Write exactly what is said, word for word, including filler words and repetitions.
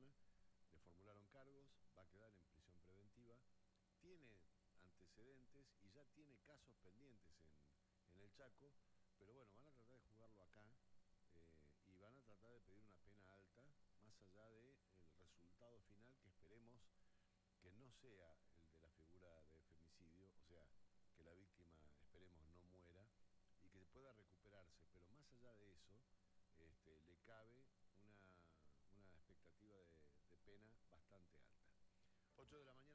persona, le formularon cargos, va a quedar en prisión preventiva, tiene antecedentes y ya tiene casos pendientes en, en el Chaco, pero bueno, van a tratar de jugarlo acá eh, y van a tratar de pedir una pena alta, más allá del resultado final que esperemos que no sea el de la figura de femicidio, o sea, que la víctima, esperemos, no muera y que pueda recuperarse, pero más allá de eso, este, le cabe una, una expectativa de, de pena bastante alta. ocho de la mañana.